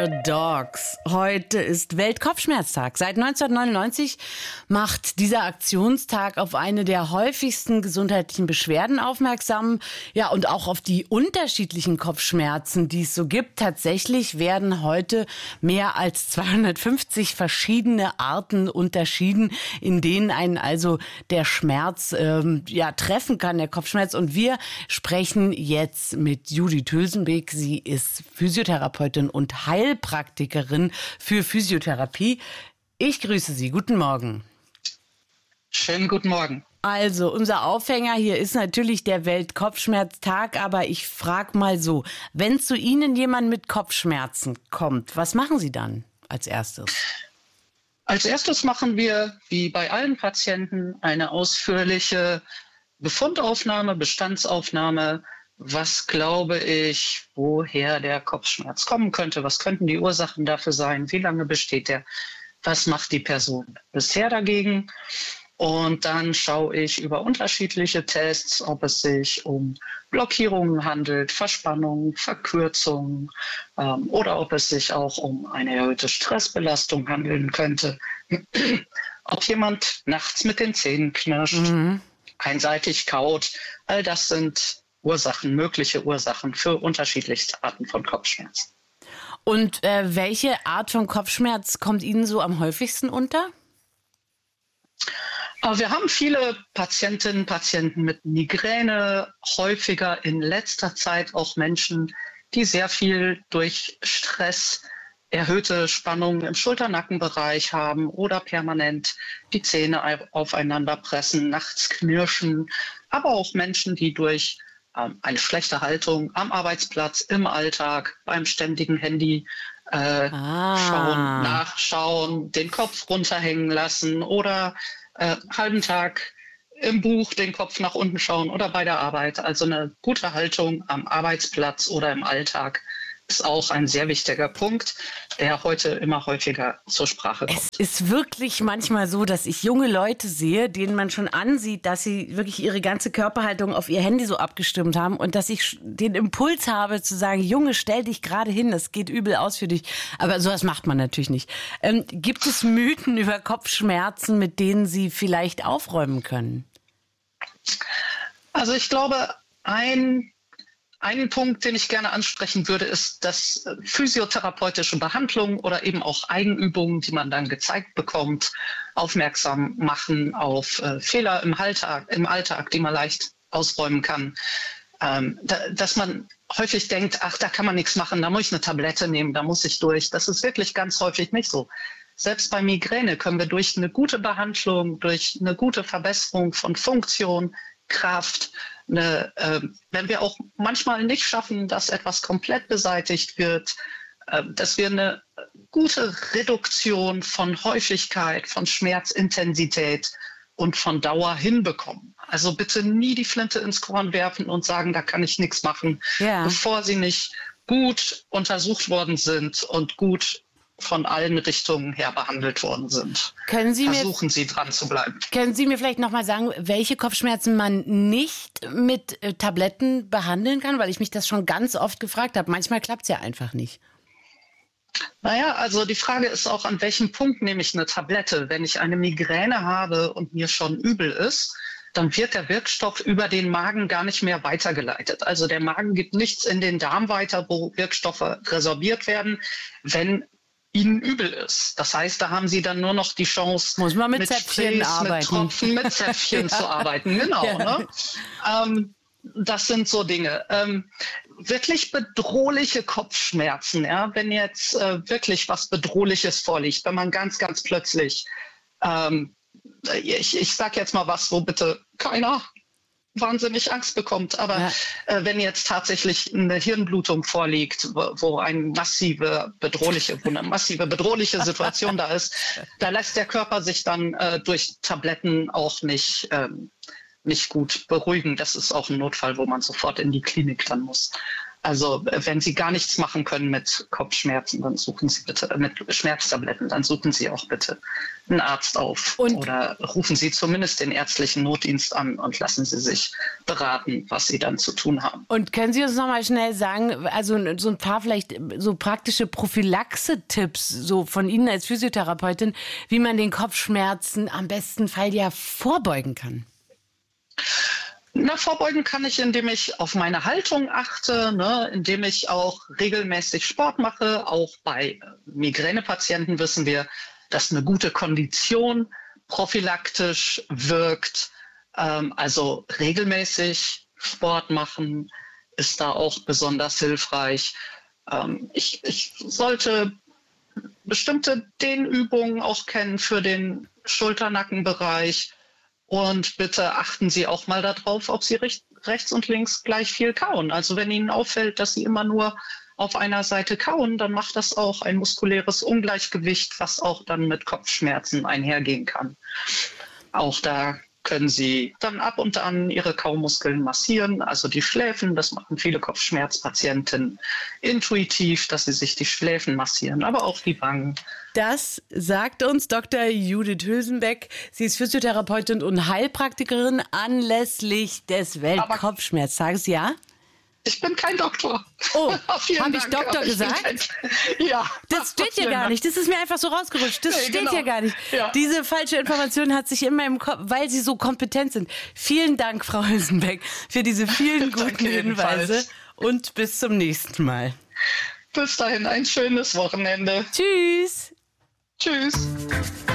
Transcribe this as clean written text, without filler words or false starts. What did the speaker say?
for Dogs. Heute ist Weltkopfschmerztag. Seit 1999 macht dieser Aktionstag auf eine der häufigsten gesundheitlichen Beschwerden aufmerksam. Ja, und auch auf die unterschiedlichen Kopfschmerzen, die es so gibt. Tatsächlich werden heute mehr als 250 verschiedene Arten unterschieden, in denen einen also der Schmerz treffen kann, der Kopfschmerz. Und wir sprechen jetzt mit Judith Hülsenbeck. Sie ist Physiotherapeutin und Heilpraktikerin für Physiotherapie. Ich grüße Sie. Guten Morgen. Schönen guten Morgen. Also, unser Aufhänger hier ist natürlich der Weltkopfschmerztag, aber ich frage mal so, wenn zu Ihnen jemand mit Kopfschmerzen kommt, was machen Sie dann als erstes? Als erstes machen wir, wie bei allen Patienten, eine ausführliche Befundaufnahme, Bestandsaufnahme. Was glaube ich, woher der Kopfschmerz kommen könnte? Was könnten die Ursachen dafür sein? Wie lange besteht der? Was macht die Person bisher dagegen? Und dann schaue ich über unterschiedliche Tests, ob es sich um Blockierungen handelt, Verspannungen, Verkürzungen oder ob es sich auch um eine erhöhte Stressbelastung handeln könnte. Ob jemand nachts mit den Zähnen knirscht, einseitig kaut, all das sind Ursachen, mögliche Ursachen für unterschiedlichste Arten von Kopfschmerzen. Und welche Art von Kopfschmerz kommt Ihnen so am häufigsten unter? Wir haben viele Patientinnen und Patienten mit Migräne, häufiger in letzter Zeit auch Menschen, die sehr viel durch Stress erhöhte Spannungen im Schulter-Nackenbereich haben oder permanent die Zähne aufeinander pressen, nachts knirschen, aber auch Menschen, die durch eine schlechte Haltung am Arbeitsplatz, im Alltag, beim ständigen Handy schauen, nachschauen, den Kopf runterhängen lassen oder halben Tag im Buch den Kopf nach unten schauen oder bei der Arbeit. Also eine gute Haltung am Arbeitsplatz oder im Alltag ist auch ein sehr wichtiger Punkt, der heute immer häufiger zur Sprache kommt. Es ist wirklich manchmal so, dass ich junge Leute sehe, denen man schon ansieht, dass sie wirklich ihre ganze Körperhaltung auf ihr Handy so abgestimmt haben und dass ich den Impuls habe zu sagen, Junge, stell dich gerade hin, das geht übel aus für dich. Aber sowas macht man natürlich nicht. Gibt es Mythen über Kopfschmerzen, mit denen Sie vielleicht aufräumen können? Also ich glaube, Einen Punkt, den ich gerne ansprechen würde, ist, dass physiotherapeutische Behandlungen oder eben auch Eigenübungen, die man dann gezeigt bekommt, aufmerksam machen auf Fehler im Alltag, die man leicht ausräumen kann. Dass man häufig denkt, ach, da kann man nichts machen, da muss ich eine Tablette nehmen, da muss ich durch. Das ist wirklich ganz häufig nicht so. Selbst bei Migräne können wir durch eine gute Behandlung, durch eine gute Verbesserung von Funktion, Kraft, wenn wir auch manchmal nicht schaffen, dass etwas komplett beseitigt wird, dass wir eine gute Reduktion von Häufigkeit, von Schmerzintensität und von Dauer hinbekommen. Also bitte nie die Flinte ins Korn werfen und sagen, da kann ich nichts machen, bevor sie nicht gut untersucht worden sind und gut von allen Richtungen her behandelt worden sind. Versuchen Sie dran zu bleiben. Können Sie mir vielleicht noch mal sagen, welche Kopfschmerzen man nicht mit Tabletten behandeln kann? Weil ich mich das schon ganz oft gefragt habe. Manchmal klappt es ja einfach nicht. Naja, also die Frage ist auch, an welchem Punkt nehme ich eine Tablette? Wenn ich eine Migräne habe und mir schon übel ist, dann wird der Wirkstoff über den Magen gar nicht mehr weitergeleitet. Also der Magen gibt nichts in den Darm weiter, wo Wirkstoffe resorbiert werden, wenn Ihnen übel ist. Das heißt, da haben Sie dann nur noch die Chance, muss man mit Zäpfchen arbeiten. Mit Tropfen, mit Zäpfchen zu arbeiten. Genau. Ja. Ne? Das sind so Dinge. Wirklich bedrohliche Kopfschmerzen, ja, wenn jetzt wirklich was Bedrohliches vorliegt, wenn man ganz, ganz plötzlich, ich sag jetzt mal was, wo bitte keiner wahnsinnig Angst bekommt. Aber wenn jetzt tatsächlich eine Hirnblutung vorliegt, wo eine massive bedrohliche Situation da ist, da lässt der Körper sich dann durch Tabletten auch nicht gut beruhigen. Das ist auch ein Notfall, wo man sofort in die Klinik dann muss. Also wenn Sie gar nichts machen können mit Kopfschmerzen, dann suchen Sie bitte, mit Schmerztabletten, dann suchen Sie auch bitte einen Arzt auf. Oder rufen Sie zumindest den ärztlichen Notdienst an und lassen Sie sich beraten, was Sie dann zu tun haben. Und können Sie uns noch mal schnell sagen, also so ein paar vielleicht so praktische Prophylaxe-Tipps so von Ihnen als Physiotherapeutin, wie man den Kopfschmerzen am besten Fall ja vorbeugen kann? Vorbeugen kann ich, indem ich auf meine Haltung achte, indem ich auch regelmäßig Sport mache. Auch bei Migränepatienten wissen wir, dass eine gute Kondition prophylaktisch wirkt. Also regelmäßig Sport machen ist da auch besonders hilfreich. Ich sollte bestimmte Dehnübungen auch kennen für den Schulter-Nackenbereich. Und bitte achten Sie auch mal darauf, ob Sie rechts und links gleich viel kauen. Also wenn Ihnen auffällt, dass Sie immer nur auf einer Seite kauen, dann macht das auch ein muskuläres Ungleichgewicht, was auch dann mit Kopfschmerzen einhergehen kann. Auch da können Sie dann ab und an Ihre Kaumuskeln massieren, also die Schläfen. Das machen viele Kopfschmerzpatienten intuitiv, dass sie sich die Schläfen massieren, aber auch die Wangen. Das sagt uns Dr. Judith Hülsenbeck. Sie ist Physiotherapeutin und Heilpraktikerin anlässlich des Weltkopfschmerztages, ja? Ich bin kein Doktor. Oh, habe ich Doktor gesagt? Ja. Das steht hier gar nicht. Das ist mir einfach so rausgerutscht. Das steht hier gar nicht. Ja. Diese falsche Information hat sich in meinem Kopf, weil Sie so kompetent sind. Vielen Dank, Frau Hülsenbeck, für diese vielen guten Hinweise und bis zum nächsten Mal. Bis dahin ein schönes Wochenende. Tschüss. Tschüss.